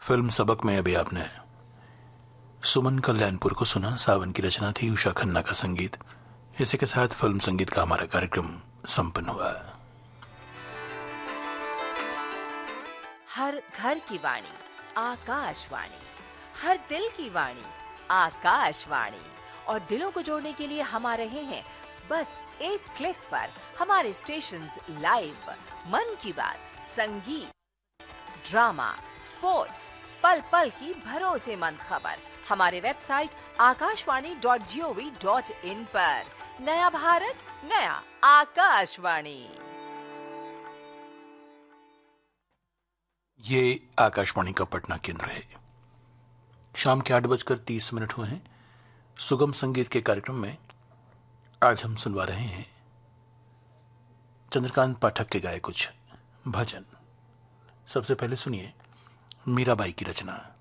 Film सबक में अभी आपने सुमन कल्याणपुर को सुना। सावन की रचना थी, उषा खन्ना का संगीत। इसी के साथ फिल्म संगीत का हमारा कार्यक्रम संपन्न हुआ। हर घर की वाणी आकाशवाणी, हर दिल की वाणी आकाशवाणी। और दिलों को जोड़ने के लिए हम आ रहे हैं बस एक क्लिक पर। हमारे स्टेशंस लाइव, मन की बात, संगीत, ड्रामा, स्पोर्ट्स, पल पल की भरोसेमंद खबर हमारे वेबसाइट akashwani.gov.in पर। नया भारत, नया आकाशवाणी। ये आकाशवाणी का पटना केंद्र है। शाम के 8:30 हुए हैं। सुगम संगीत के कार्यक्रम में आज हम सुनवा रहे हैं चंद्रकांत पाठक के गाए कुछ भजन। सबसे पहले सुनिए मीराबाई की रचना।